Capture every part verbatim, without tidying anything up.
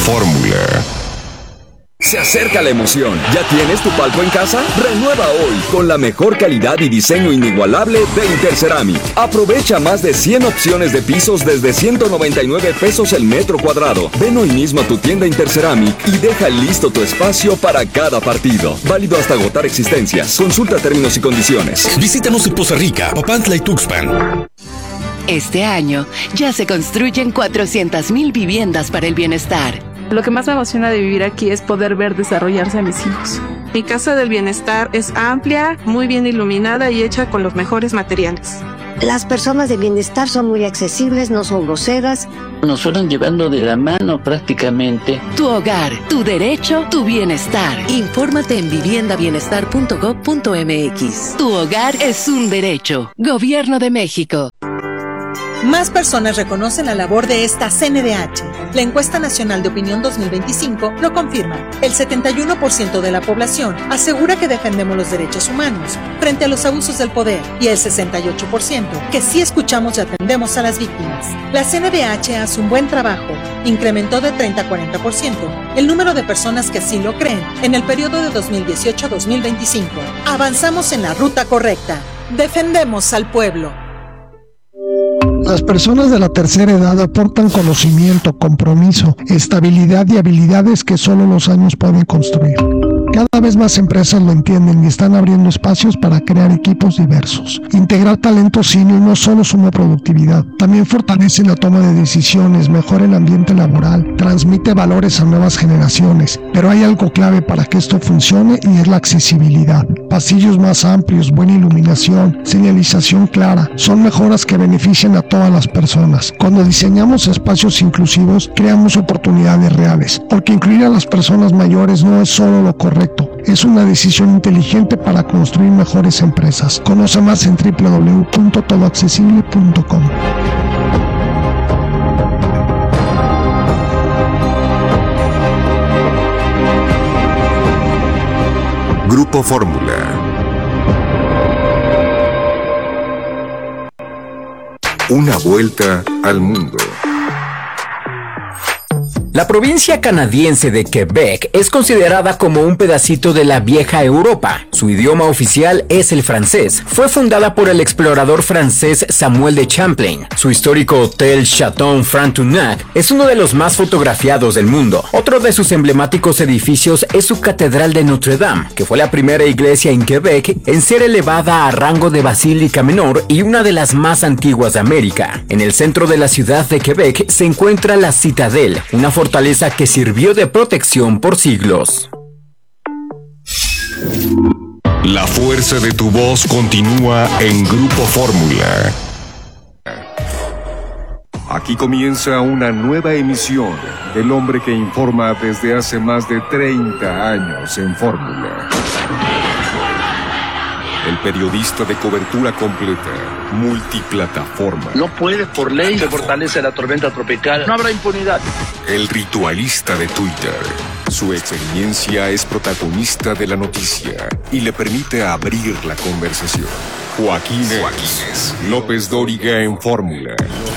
Fórmula. Se acerca la emoción. ¿Ya tienes tu palco en casa? Renueva hoy con la mejor calidad y diseño inigualable de Interceramic. Aprovecha más de cien opciones de pisos desde ciento noventa y nueve pesos el metro cuadrado. Ven hoy mismo a tu tienda Interceramic y deja listo tu espacio para cada partido. Válido hasta agotar existencias. Consulta términos y condiciones. Visítanos en Poza Rica, Papantla y Tuxpan. Este año ya se construyen cuatrocientas mil viviendas para el bienestar. Lo que más me emociona de vivir aquí es poder ver desarrollarse a mis hijos. Mi casa del bienestar es amplia, muy bien iluminada y hecha con los mejores materiales. Las personas de bienestar son muy accesibles, no son groseras. Nos fueron llevando de la mano prácticamente. Tu hogar, tu derecho, tu bienestar. Infórmate en vivienda bienestar punto gob punto eme equis. Tu hogar es un derecho. Gobierno de México. Más personas reconocen la labor de esta C N D H. La encuesta nacional de opinión dos mil veinticinco lo confirma. El setenta y uno por ciento de la población asegura que defendemos los derechos humanos frente a los abusos del poder y el sesenta y ocho por ciento que sí escuchamos y atendemos a las víctimas. La C N D H hace un buen trabajo. Incrementó de treinta a cuarenta por ciento el número de personas que sí lo creen en el periodo de dos mil dieciocho a dos mil veinticinco. Avanzamos en la ruta correcta. Defendemos al pueblo. Las personas de la tercera edad aportan conocimiento, compromiso, estabilidad y habilidades que solo los años pueden construir. Cada vez más empresas lo entienden y están abriendo espacios para crear equipos diversos. Integrar talento senior no solo suma productividad, también fortalece la toma de decisiones, mejora el ambiente laboral, transmite valores a nuevas generaciones. Pero hay algo clave para que esto funcione y es la accesibilidad. Pasillos más amplios, buena iluminación, señalización clara, son mejoras que benefician a todas las personas. Cuando diseñamos espacios inclusivos, creamos oportunidades reales, porque incluir a las personas mayores no es solo lo correcto, es una decisión inteligente para construir mejores empresas. Conoce más en doble u doble u doble u punto todo accesible punto com. Grupo Fórmula. Una vuelta al mundo. La provincia canadiense de Quebec es considerada como un pedacito de la vieja Europa. Su idioma oficial es el francés. Fue fundada por el explorador francés Samuel de Champlain. Su histórico hotel Chateau Frontenac es uno de los más fotografiados del mundo. Otro de sus emblemáticos edificios es su Catedral de Notre Dame, que fue la primera iglesia en Quebec en ser elevada a rango de basílica menor y una de las más antiguas de América. En el centro de la ciudad de Quebec se encuentra la Citadel, una fortaleza que sirvió de protección por siglos. La fuerza de tu voz continúa en Grupo Fórmula. Aquí comienza una nueva emisión del hombre que informa desde hace más de treinta años en Fórmula. El periodista de cobertura completa, multiplataforma. No puede, por ley, se fortalece la tormenta tropical. No habrá impunidad. El ritualista de Twitter. Su experiencia es protagonista de la noticia y le permite abrir la conversación. Joaquín Joaquínez López Dóriga en Fórmula.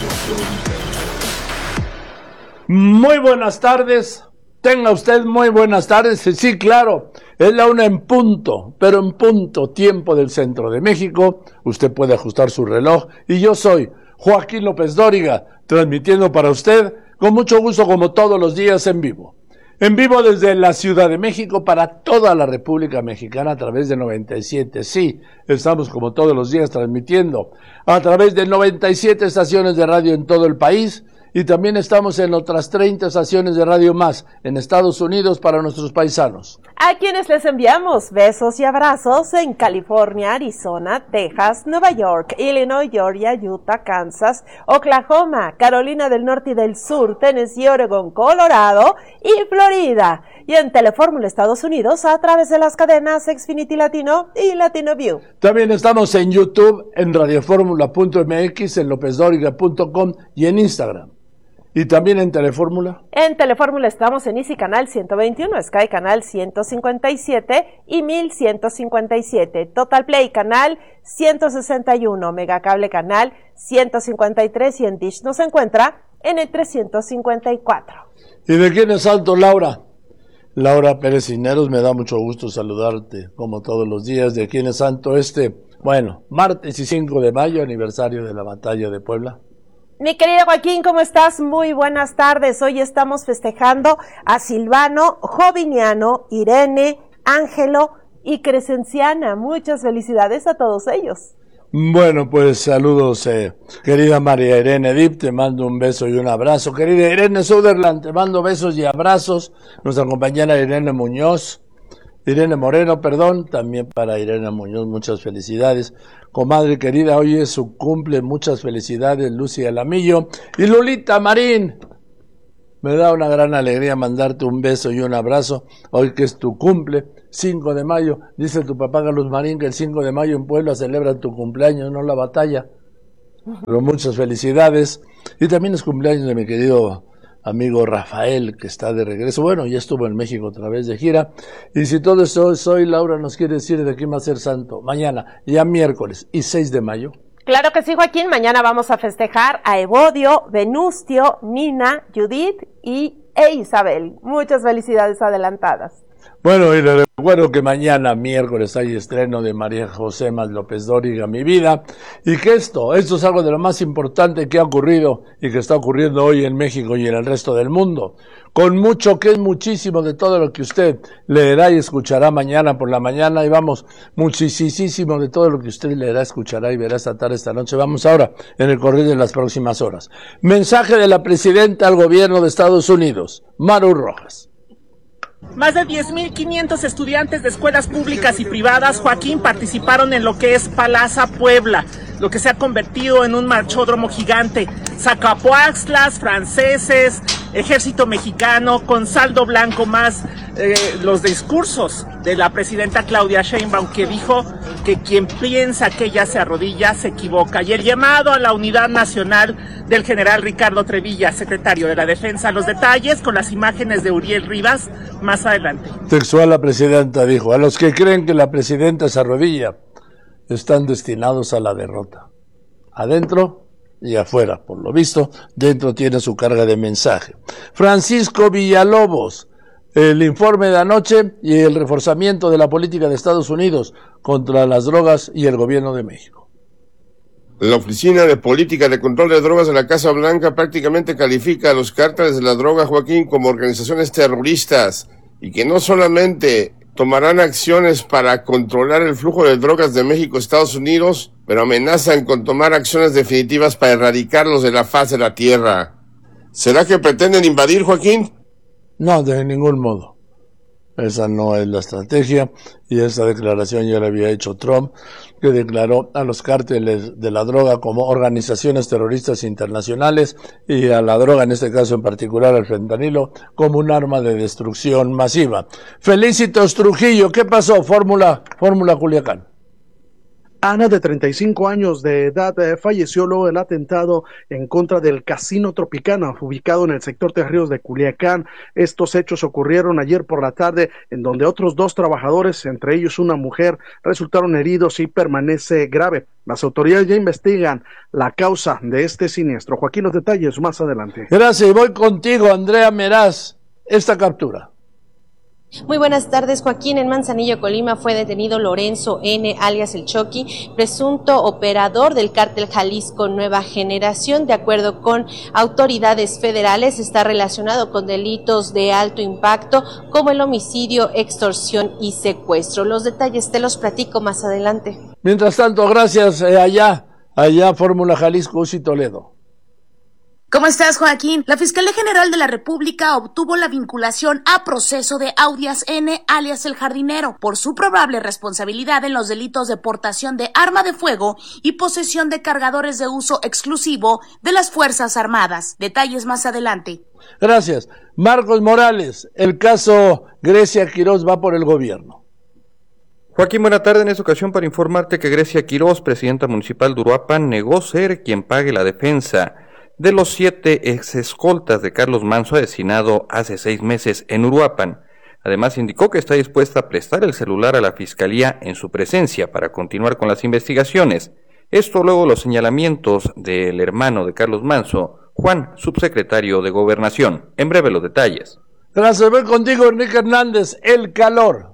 Muy buenas tardes. Tenga usted muy buenas tardes. Sí, claro, es la una en punto, pero en punto, tiempo del centro de México. Usted puede ajustar su reloj y yo soy Joaquín López Dóriga, transmitiendo para usted con mucho gusto como todos los días en vivo. En vivo desde la Ciudad de México para toda la República Mexicana a través de noventa y siete. Sí, estamos como todos los días transmitiendo a través de noventa y siete estaciones de radio en todo el país. Y también estamos en otras treinta estaciones de radio más en Estados Unidos para nuestros paisanos. A quienes les enviamos besos y abrazos en California, Arizona, Texas, Nueva York, Illinois, Georgia, Utah, Kansas, Oklahoma, Carolina del Norte y del Sur, Tennessee, Oregon, Colorado y Florida. Y en Telefórmula Estados Unidos a través de las cadenas Xfinity Latino y Latino View. También estamos en YouTube, en radioformula punto eme equis, en lopez dóriga punto com y en Instagram. ¿Y también en Telefórmula? En Telefórmula estamos en Easy Canal ciento veintiuno, Sky Canal ciento cincuenta y siete y mil ciento cincuenta y siete, Total Play Canal ciento sesenta y uno, Megacable Canal ciento cincuenta y tres y en Dish nos encuentra en el trescientos cincuenta y cuatro. ¿Y de quién es santo, Laura? Laura Pérez Cisneros, me da mucho gusto saludarte, como todos los días. ¿De quién es santo este? Bueno, martes y cinco de mayo, aniversario de la batalla de Puebla. Mi querido Joaquín, ¿cómo estás? Muy buenas tardes. Hoy estamos festejando a Silvano, Joviniano, Irene, Ángelo y Crescenciana. Muchas felicidades a todos ellos. Bueno, pues saludos, eh, querida María Irene Dip, te mando un beso y un abrazo. Querida Irene Sutherland, te mando besos y abrazos. Nuestra compañera Irene Muñoz, Irene Moreno, perdón, también para Irene Muñoz, muchas felicidades. Comadre querida, hoy es su cumple, muchas felicidades, Lucy Alamillo. Y Lulita Marín, me da una gran alegría mandarte un beso y un abrazo, hoy que es tu cumple, cinco de mayo, dice tu papá Carlos Marín que el cinco de mayo en Puebla celebran tu cumpleaños, no la batalla. Pero muchas felicidades. Y también es cumpleaños de mi querido amigo Rafael, que está de regreso. Bueno, ya estuvo en México otra vez de gira. Y si todo eso hoy, Laura nos quiere decir de quién va a ser santo. Mañana, ya miércoles y seis de mayo. Claro que sí, Joaquín. Mañana vamos a festejar a Evodio, Venustio, Nina, Judith y e Isabel. Muchas felicidades adelantadas. Bueno, y les recuerdo que mañana, miércoles, hay estreno de María José Más López Dóriga, Mi Vida, y que esto, esto es algo de lo más importante que ha ocurrido y que está ocurriendo hoy en México y en el resto del mundo, con mucho que es muchísimo de todo lo que usted leerá y escuchará mañana por la mañana, y vamos, muchísimo de todo lo que usted leerá, escuchará y verá esta tarde, esta noche. Vamos ahora en el correr de las próximas horas. Mensaje de la presidenta al gobierno de Estados Unidos, Maru Rojas. Más de diez mil quinientos estudiantes de escuelas públicas y privadas, Joaquín, participaron en lo que es Palaza Puebla, lo que se ha convertido en un marchódromo gigante. Sacapuaxtlas, franceses, ejército mexicano, con saldo blanco más eh, los discursos de la presidenta Claudia Sheinbaum, que dijo que quien piensa que ella se arrodilla se equivoca. Y el llamado a la unidad nacional del general Ricardo Trevilla, secretario de la Defensa. Los detalles con las imágenes de Uriel Rivas más adelante. Textual, la presidenta dijo: a los que creen que la presidenta se arrodilla están destinados a la derrota, adentro y afuera. Por lo visto, dentro tiene su carga de mensaje. Francisco Villalobos, el informe de anoche y el reforzamiento de la política de Estados Unidos contra las drogas y el gobierno de México. La Oficina de Política de Control de Drogas de la Casa Blanca prácticamente califica a los cárteles de la droga, Joaquín, como organizaciones terroristas, y que no solamente tomarán acciones para controlar el flujo de drogas de México a Estados Unidos, pero amenazan con tomar acciones definitivas para erradicarlos de la faz de la tierra. ¿Será que pretenden invadir, Joaquín? No, de ningún modo. Esa no es la estrategia, y esa declaración ya la había hecho Trump, que declaró a los cárteles de la droga como organizaciones terroristas internacionales y a la droga, en este caso en particular al fentanilo, como un arma de destrucción masiva. Felicitos Trujillo, ¿qué pasó? Fórmula, Fórmula Culiacán. Ana, de treinta y cinco años de edad, eh, falleció luego del atentado en contra del Casino Tropicana, ubicado en el sector de Ríos de Culiacán. Estos hechos ocurrieron ayer por la tarde, en donde otros dos trabajadores, entre ellos una mujer, resultaron heridos y permanece grave. Las autoridades ya investigan la causa de este siniestro. Joaquín, los detalles más adelante. Gracias, y voy contigo, Andrea Meraz. Esta captura. Muy buenas tardes, Joaquín. En Manzanillo, Colima, fue detenido Lorenzo N., alias El Choqui, presunto operador del cártel Jalisco Nueva Generación. De acuerdo con autoridades federales, está relacionado con delitos de alto impacto como el homicidio, extorsión y secuestro. Los detalles te los platico más adelante. Mientras tanto, gracias, eh, allá, allá, Fórmula Jalisco, Uzi Toledo. ¿Cómo estás, Joaquín? La Fiscalía General de la República obtuvo la vinculación a proceso de Audias N., alias El Jardinero, por su probable responsabilidad en los delitos de portación de arma de fuego y posesión de cargadores de uso exclusivo de las Fuerzas Armadas. Detalles más adelante. Gracias. Marcos Morales, el caso Grecia Quirós va por el gobierno. Joaquín, buena tarde. En esta ocasión para informarte que Grecia Quirós, presidenta municipal de Uruapan, negó ser quien pague la defensa de los siete ex escoltas de Carlos Manzo, asesinado hace seis meses en Uruapan. Además, indicó que está dispuesta a prestar el celular a la Fiscalía en su presencia para continuar con las investigaciones. Esto luego de los señalamientos del hermano de Carlos Manzo, Juan, subsecretario de Gobernación. En breve los detalles. Gracias, voy contigo, Enrique Hernández. El calor.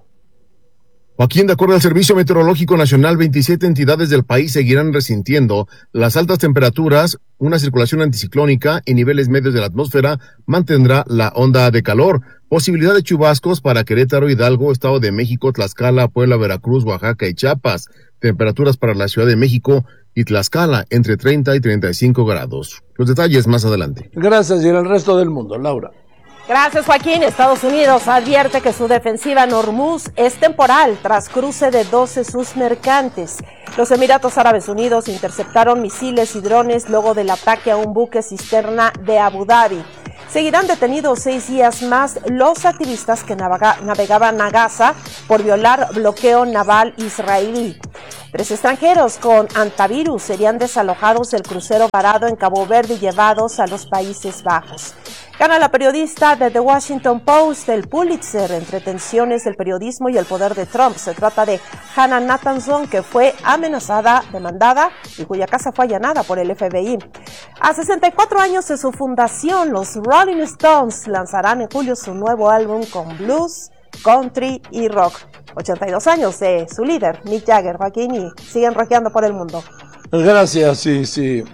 Joaquín, de acuerdo al Servicio Meteorológico Nacional, veintisiete entidades del país seguirán resintiendo las altas temperaturas. Una circulación anticiclónica en niveles medios de la atmósfera mantendrá la onda de calor. Posibilidad de chubascos para Querétaro, Hidalgo, Estado de México, Tlaxcala, Puebla, Veracruz, Oaxaca y Chiapas. Temperaturas para la Ciudad de México y Tlaxcala entre treinta y treinta y cinco grados. Los detalles más adelante. Gracias, y en el resto del mundo, Laura. Gracias, Joaquín. Estados Unidos advierte que su defensiva en Hormuz es temporal tras cruce de doce sus mercantes. Los Emiratos Árabes Unidos interceptaron misiles y drones luego del ataque a un buque cisterna de Abu Dhabi. Seguirán detenidos seis días más los activistas que navega, navegaban a Gaza por violar bloqueo naval israelí. Tres extranjeros con antivirus serían desalojados del crucero varado en Cabo Verde y llevados a los Países Bajos. Gana la periodista de The Washington Post el Pulitzer entre tensiones del periodismo y el poder de Trump. Se trata de Hannah Nathanson, que fue amenazada, demandada y cuya casa fue allanada por el F B I. A sesenta y cuatro años de su fundación, los Rolling Stones lanzarán en julio su nuevo álbum con blues, country y rock. ochenta y dos años de su líder, Mick Jagger, Joaquín, y siguen rockeando por el mundo. Gracias, sí, sí.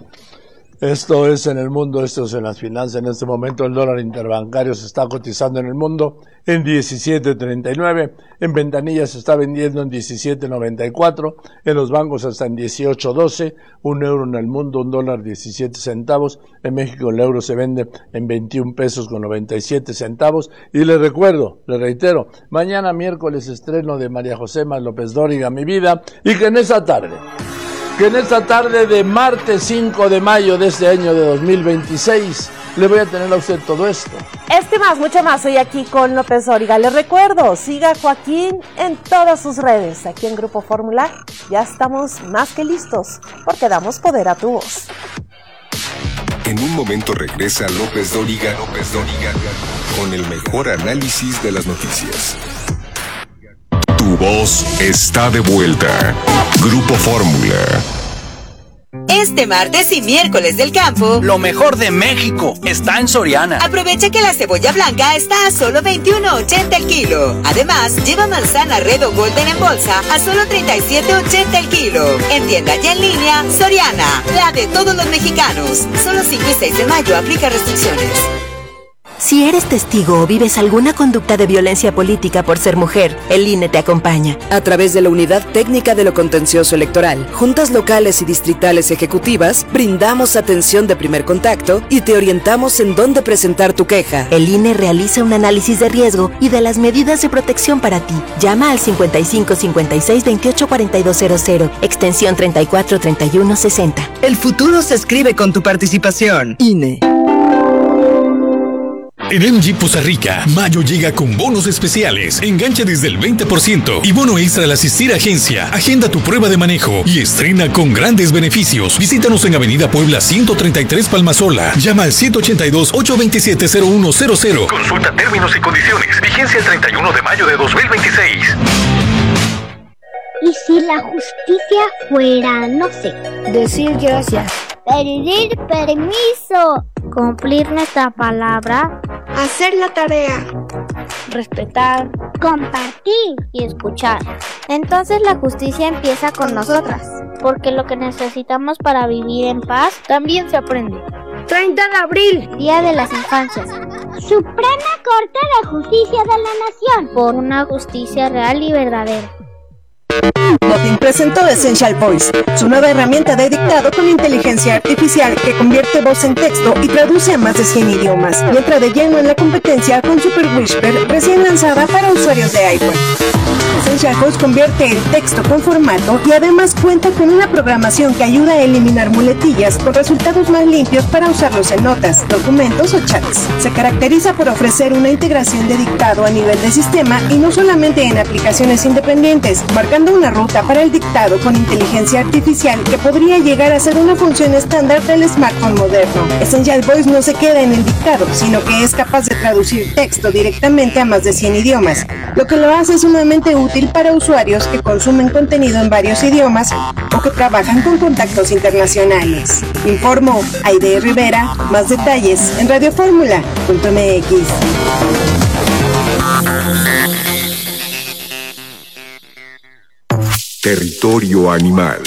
Esto es en el mundo, esto es en las finanzas. En este momento el dólar interbancario se está cotizando en el mundo en diecisiete treinta y nueve, en ventanillas se está vendiendo en diecisiete noventa y cuatro, en los bancos hasta en dieciocho doce, un euro en el mundo, un dólar diecisiete centavos, en México el euro se vende en veintiún pesos con noventa y siete centavos, y les recuerdo, les reitero, mañana miércoles estreno de María José Más López Dóriga, Mi Vida, y que en esa tarde, que en esta tarde de martes cinco de mayo de este año de dos mil veintiséis, le voy a tener a usted todo esto. Este más, mucho más, hoy aquí con López Dóriga. Les recuerdo, siga a Joaquín en todas sus redes. Aquí en Grupo Fórmula ya estamos más que listos, porque damos poder a tu voz. En un momento regresa López Dóriga, López Dóriga, con el mejor análisis de las noticias. Tu voz está de vuelta. Grupo Fórmula. Este martes y miércoles del campo, lo mejor de México está en Soriana. Aprovecha que la cebolla blanca está a solo veintiuno ochenta el kilo. Además, lleva manzana Red o Golden en bolsa a solo treinta y siete ochenta el kilo. En tienda y en línea, Soriana, la de todos los mexicanos. Solo cinco y seis de mayo, aplica restricciones. Si eres testigo o vives alguna conducta de violencia política por ser mujer, el I N E te acompaña. A través de la Unidad Técnica de lo Contencioso Electoral, juntas locales y distritales ejecutivas, brindamos atención de primer contacto y te orientamos en dónde presentar tu queja. El I N E realiza un análisis de riesgo y de las medidas de protección para ti. Llama al cincuenta y cinco cincuenta y seis veintiocho cuarenta y dos cero cero, extensión treinta y cuatro treinta y uno sesenta. El futuro se escribe con tu participación. I N E. En M G Poza Rica, mayo llega con bonos especiales. Engancha desde el veinte por ciento y bono extra al asistir a agencia. Agenda tu prueba de manejo y estrena con grandes beneficios. Visítanos en Avenida Puebla ciento treinta y tres Palmasola. Llama al ciento ochenta y dos, ocho veintisiete, cero uno cero cero. Consulta términos y condiciones. Vigencia el treinta y uno de mayo de dos mil veintiséis. ¿Y si la justicia fuera, no sé, decir gracias, pedir permiso, cumplir nuestra palabra, hacer la tarea, respetar, compartir y escuchar? Entonces la justicia empieza con nosotras, porque lo que necesitamos para vivir en paz también se aprende. treinta de abril, Día de las Infancias. Suprema Corte de Justicia de la Nación, por una justicia real y verdadera. Nothing presentó Essential Voice, su nueva herramienta de dictado con inteligencia artificial que convierte voz en texto y traduce a más de cien idiomas. Y entra de lleno en la competencia con Super Whisper, recién lanzada para usuarios de iPhone. Essential Voice convierte el texto con formato y además cuenta con una programación que ayuda a eliminar muletillas con resultados más limpios para usarlos en notas, documentos o chats. Se caracteriza por ofrecer una integración de dictado a nivel de sistema y no solamente en aplicaciones independientes, marcando toda una ruta para el dictado con inteligencia artificial que podría llegar a ser una función estándar del smartphone moderno. Essential Voice no se queda en el dictado, sino que es capaz de traducir texto directamente a más de cien idiomas, lo que lo hace sumamente útil para usuarios que consumen contenido en varios idiomas o que trabajan con contactos internacionales. Informó Aide Rivera. Más detalles en radioformula punto m x. Territorio animal.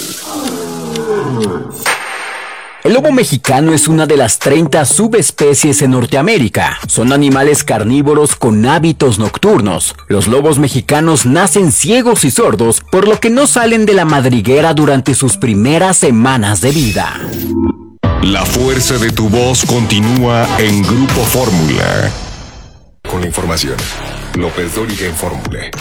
El lobo mexicano es una de las treinta subespecies en Norteamérica. Son animales carnívoros con hábitos nocturnos. Los lobos mexicanos nacen ciegos y sordos, por lo que no salen de la madriguera durante sus primeras semanas de vida. La fuerza de tu voz continúa en Grupo Fórmula. Con la información, López Dóriga en Fórmula.